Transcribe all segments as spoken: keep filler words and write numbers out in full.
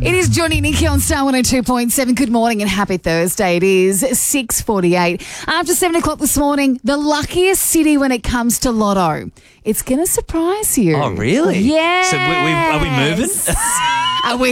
It is Johnny and Nikki on Star one oh two point seven. Good morning and happy Thursday. It is six forty-eight. After seven o'clock this morning, the luckiest city when it comes to lotto. It's going to surprise you. Oh, really? Yeah. So we, we, are we moving? Are we?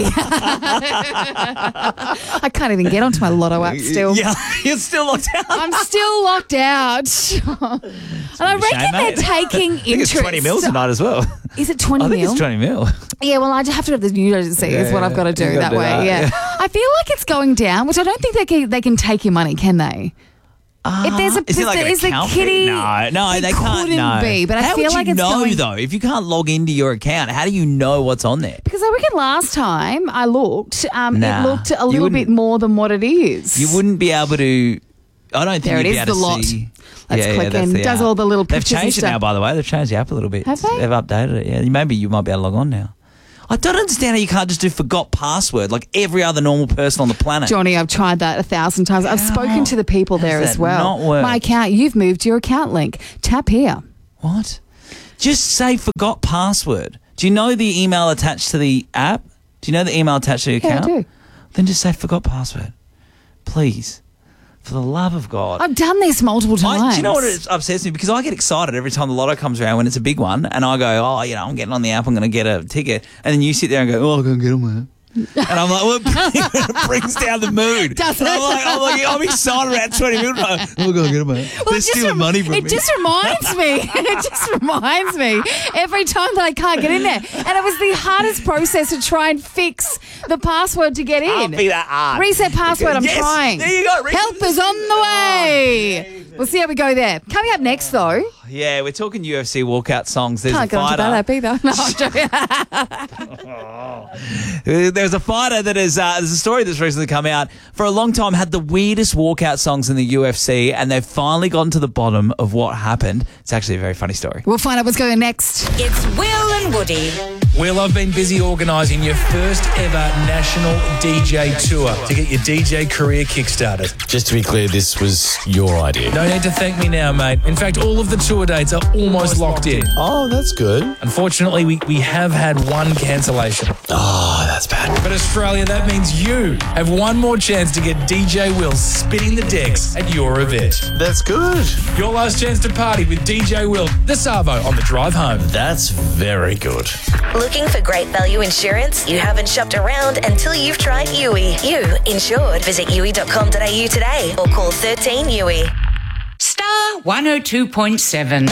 I can't even get onto my lotto app still. Yeah, you're still locked out. I'm still locked out. And I reckon shame, they're mate. taking I think interest. it's twenty mil tonight as well. Is it twenty I think mil? it's twenty mil. Yeah, well, I just have to have the news agency Yeah, is what yeah, I've got to do you gotta that do way. that, yeah. yeah. I feel like it's going down, which I don't think they can, they can take your money, can they? if there's a Is it like an is the account kitty, fee? No, no, it they can't. couldn't No. be, but I how feel would like you it's know going though? If you can't log into your account, how do you know what's on there? because I reckon last time I looked, um, Nah, it looked a you little wouldn't- bit more than what it is. You wouldn't be able to. I don't think There you'd it be is, able the to lot. see. Let's yeah, click yeah, that's in. the Does app. all the little They've pictures and changed it now, stuff. by the way. They've changed the app a little bit. Have they? They've updated it. Yeah, maybe you might be able to log on now. I don't understand how you can't just do forgot password like every other normal person on the planet. Johnny, I've tried that a thousand times. I've How spoken to the people there does as that well. not work? My account, you've moved your account link. Tap here. What? Just say forgot password. Do you know the email attached to the app? Do you know the email attached to your Yeah, I account? do. Then just say forgot password. Please. For the love of God. I've done this multiple times. I, do you know what it upsets me? Because I get excited every time the lotto comes around when it's a big one, and I go, oh, you know, I'm getting on the app, I'm going to get a ticket. And then you sit there and go, oh, I'm going to get on my app. And I'm like, well, it brings down the mood. Does And it? I'm like, I'm, like, I'm excited about twenty minutes. Like, oh, I'm going to get on my app. Well, They're it just stealing rem- money from it me. just reminds me. It just reminds me every time that I can't get in there. And it was the hardest process to try and fix the password to get in. Can't be that hard. Reset password, I'm Yes, trying. there you go. Reset Help is on the way. We'll see how we go there. Coming up next, though. Yeah, we're talking U F C walkout songs. There's Can't a get onto fighter. that app either. No, I'm joking. There's a fighter that is, uh, there's a story that's recently come out. For a long time, had the weirdest walkout songs in the U F C, and they've finally gotten to the bottom of what happened. It's actually a very funny story. We'll find out what's going on next. It's Will and Woody. Well, I've been busy organising your first ever national D J tour to get your D J career kickstarted. Just to be clear, this was your idea. No need to thank me now, mate. In fact, all of the tour dates are almost locked in. Oh, that's good. Unfortunately, we, we have had one cancellation. Oh, that's bad. But Australia, that means you have one more chance to get D J Will spinning the decks at your event. That's good. Your last chance to party with D J Will, the Savo, on the drive home. That's very good. Looking for great value insurance? You haven't shopped around until you've tried U I. You insured. Visit U I dot com dot a u today or call thirteen U I. Star one oh two point seven.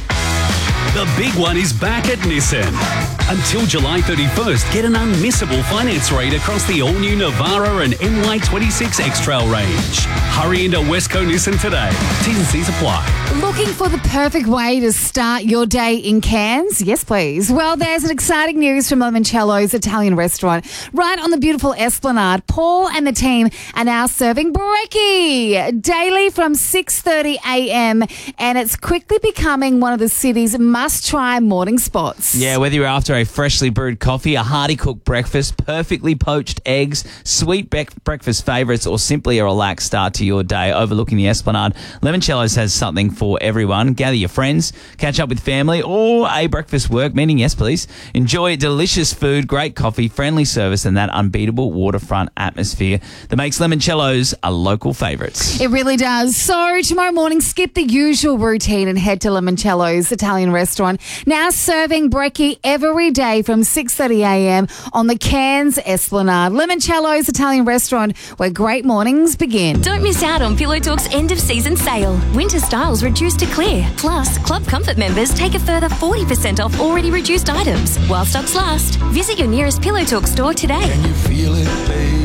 The big one is back at Nissan. Until July thirty-first, get an unmissable finance rate across the all-new Navara and N Y twenty-six X-Trail range. Hurry into Westco Nissan today. T's and C's apply. Looking for the perfect way to start your day in Cairns? Yes, please. Well, there's an exciting news from Limoncello's Italian restaurant right on the beautiful Esplanade. Paul and the team are now serving brekkie daily from six thirty a.m. and it's quickly becoming one of the city's must-try morning spots. Yeah, whether you're after a freshly brewed coffee, a hearty cooked breakfast, perfectly poached eggs, sweet be- breakfast favourites, or simply a relaxed start to your day overlooking the Esplanade, Limoncello's has something for everyone. Gather your friends, catch up with family, or a breakfast work meeting, yes please. Enjoy delicious food, great coffee, friendly service, and that unbeatable waterfront atmosphere that makes Limoncello's a local favourites. It really does. So tomorrow morning, skip the usual routine and head to Limoncello's Italian restaurant. Now serving brekkie every day from six thirty a.m. on the Cairns Esplanade. Limoncello's Italian restaurant, where great mornings begin. Don't miss out on Pillow Talk's end of season sale. Winter styles reduced to clear. Plus, Club Comfort members take a further forty percent off already reduced items. While stocks last, visit your nearest Pillow Talk store today. Can you feel it, baby?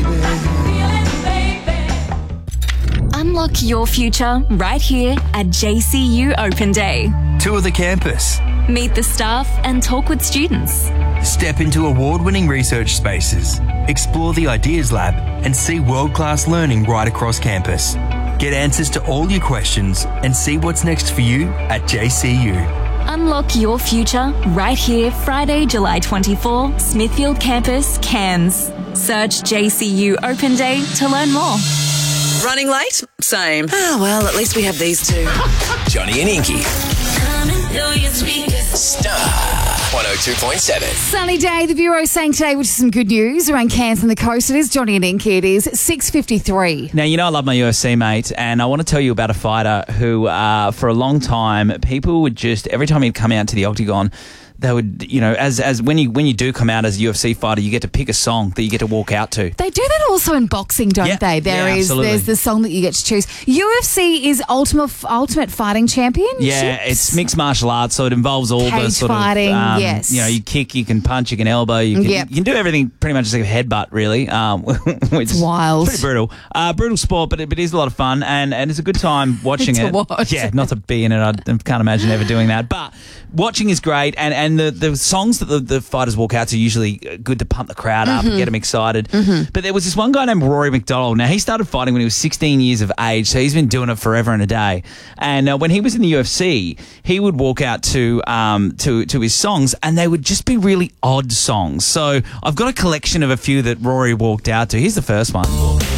Unlock your future right here at J C U Open Day. Tour the campus. Meet the staff and talk with students. Step into award-winning research spaces. Explore the Ideas Lab and see world-class learning right across campus. Get answers to all your questions and see what's next for you at J C U. Unlock your future right here, Friday, July twenty-fourth, Smithfield Campus, Cairns. Search J C U Open Day to learn more. Running late? Same. Ah, well, at least we have these two. Johnny and Inky. Star one oh two point seven. Sunny day. The Bureau saying today, which is some good news around Cairns and the coast. It is Johnny and Inky. It is six fifty-three. Now, you know I love my U F C, mate, and I want to tell you about a fighter who, uh, for a long time, people would just, every time he'd come out to the octagon, they would, you know, as as when you when you do come out as a U F C fighter, you get to pick a song that you get to walk out to. They do that also in boxing, don't Yeah, they? There yeah, is absolutely. there's the song that you get to choose. U F C is Ultimate Ultimate Fighting Championship. Yeah, it's mixed martial arts, so it involves all the Cage sort fighting, of, um, yes. you know, you kick, you can punch, you can elbow, you can, Yep. you can do everything pretty much like a headbutt, really. Um, which is wild. pretty brutal. Uh, brutal sport, but it, but it is a lot of fun, and, and it's a good time watching To it. watch. Yeah, not to be in it. I can't imagine ever doing that, but watching is great, and, and the, the songs that the, the fighters walk out to are usually good to pump the crowd up Mm-hmm. and get them excited. But there was this one guy named Rory McDonald. Now, he started fighting when he was sixteen years of age, so he's been doing it forever and a day. And uh, when he was in the U F C, he would walk out to um to to his songs, and they would just be really odd songs. So I've got a collection of a few that Rory walked out to. Here's the first one.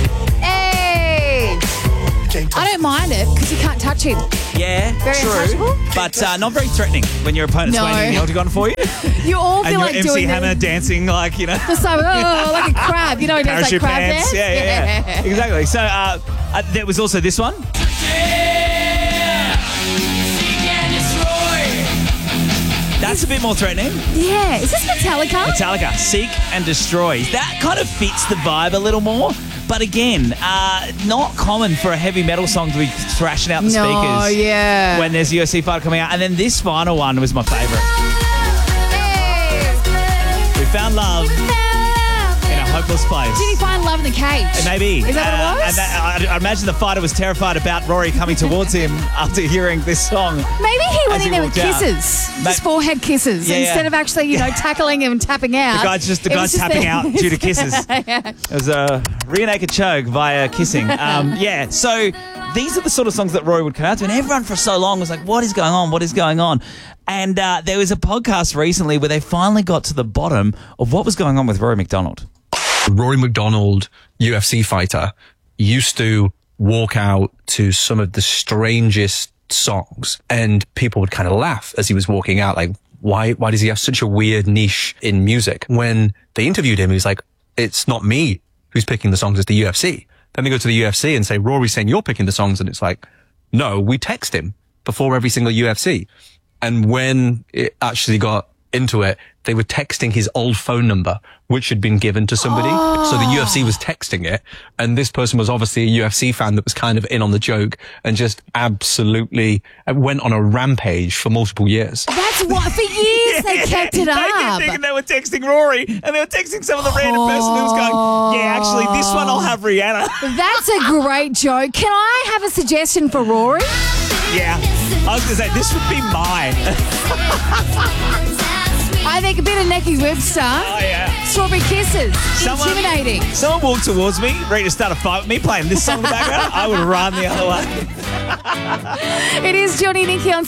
Hey! I don't mind it because you can't touch him. Yeah, Very true, untouchable? but uh, not very threatening when your opponent's No. waiting in the octagon for you. You all And feel your like M C doing Hammer the, dancing like, you know. the side, oh, like a crab. You know, he does like Parachute crab pants. dance. Yeah, yeah, yeah. Exactly. So uh, uh, there was also this one. That's a bit more threatening. Yeah. Is this Metallica? Metallica, Seek and Destroy. That kind of fits the vibe a little more. But again, uh, not common for a heavy metal song to be thrashing out the No, speakers yeah. when there's a U F C fighter coming out. And then this final one was my favourite. We found love in a hopeless place. Did he find love in the cage? Maybe. Is that Uh, what it was? And that, I, I imagine the fighter was terrified about Rory coming towards him after hearing this song. Maybe he went as in he there with walked out. kisses. Ma- Just forehead kisses. Yeah, instead yeah. of actually, you know, tackling him and tapping out. The guy's just the it guy's was just tapping the- out due to kisses. Yeah. It was a rear naked choke via kissing. Um, yeah, so these are the sort of songs that Rory would come out to, and everyone for so long was like, what is going on? What is going on? And uh, there was a podcast recently where they finally got to the bottom of what was going on with Rory McDonald. Rory McDonald, U F C fighter, used to walk out to some of the strangest songs, and people would kind of laugh as he was walking out, like, why, why does he have such a weird niche in music? When they interviewed him, he was like, it's not me who's picking the songs, it's the U F C. Then they go to the U F C and say, Rory's saying you're picking the songs. And it's like, no, we text him before every single U F C. And when it actually got into it, they were texting his old phone number, which had been given to somebody. Oh. So the U F C was texting it. And this person was obviously a U F C fan that was kind of in on the joke and just absolutely went on a rampage for multiple years. That's what, for years they kept it They kept up. thinking they were texting Rory, and they were texting some of the random person who was going, yeah, actually, this one I'll have Rihanna. That's a great joke. Can I have a suggestion for Rory? Yeah. I was going to say, this would be mine. I think a bit of Nicky Webster. Oh, yeah. Strawberry Kisses. Someone- Intimidating. Someone walked towards me, ready to start a fight with me, playing this song in the background. I would run the other way. It is Johnny and Nicky on